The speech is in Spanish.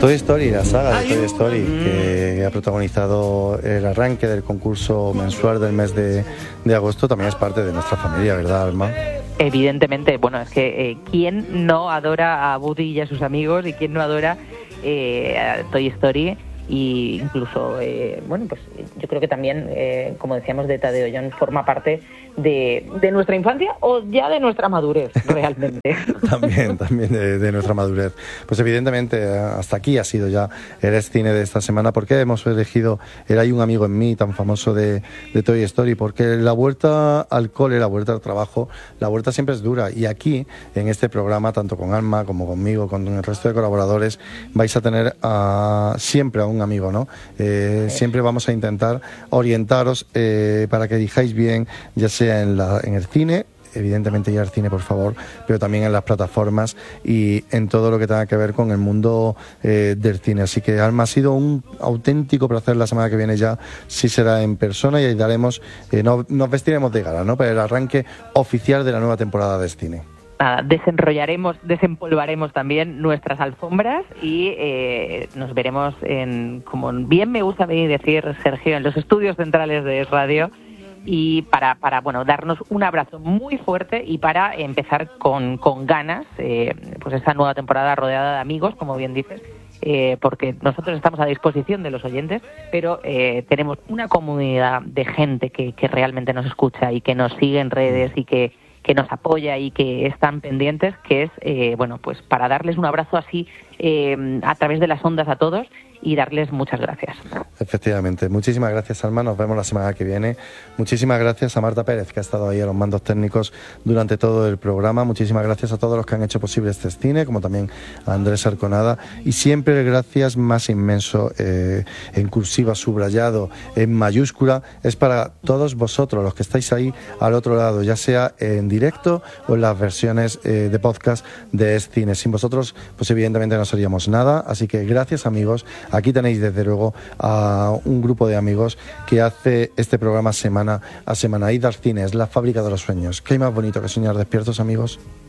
Toy Story, la saga de Toy Story, que ha protagonizado el arranque del concurso mensual del mes de agosto, también es parte de nuestra familia, ¿verdad, Alma? Evidentemente, bueno, es que ¿quién no adora a Woody y a sus amigos? ¿Y quién no adora a Toy Story? Y incluso, bueno, pues yo creo que también, como decíamos, de Tadeo Young forma parte de nuestra infancia o ya de nuestra madurez, realmente. También de nuestra madurez. Pues evidentemente, hasta aquí ha sido ya el cine de esta semana. ¿Por qué hemos elegido el Hay un amigo en mí, tan famoso de Toy Story? Porque la vuelta al cole, la vuelta al trabajo, la vuelta siempre es dura. Y aquí, en este programa, tanto con Alma como conmigo, con el resto de colaboradores, vais a tener siempre a un amigo, ¿no? Siempre vamos a intentar orientaros para que elijáis bien, ya sea en el cine, evidentemente ir al cine, por favor, pero también en las plataformas y en todo lo que tenga que ver con el mundo del cine. Así que, Alma, ha sido un auténtico placer. La semana que viene ya sí será en persona y ahí daremos, nos vestiremos de gala, ¿no? Para el arranque oficial de la nueva temporada de cine. Desempolvaremos también nuestras alfombras y nos veremos como bien me gusta decir, Sergio, en los estudios centrales de Radio, y para bueno, darnos un abrazo muy fuerte y para empezar con ganas pues esta nueva temporada rodeada de amigos, como bien dices, porque nosotros estamos a disposición de los oyentes, pero tenemos una comunidad de gente que realmente nos escucha y que nos sigue en redes y que nos apoya y que están pendientes, que es, bueno, pues para darles un abrazo así a través de las ondas a todos y darles muchas gracias. Efectivamente. Muchísimas gracias, Alma. Nos vemos la semana que viene. Muchísimas gracias a Marta Pérez, que ha estado ahí a los mandos técnicos durante todo el programa. Muchísimas gracias a todos los que han hecho posible este cine, como también a Andrés Arconada. Y siempre el gracias más inmenso, en cursiva, subrayado, en mayúscula, es para todos vosotros, los que estáis ahí al otro lado, ya sea en directo o en las versiones de podcast de Cine. Sin vosotros, pues evidentemente no seríamos nada. Así que gracias, amigos. Aquí tenéis desde luego a un grupo de amigos que hace este programa semana a semana. Id al cine, es la fábrica de los sueños. ¿Qué hay más bonito que soñar despiertos, amigos?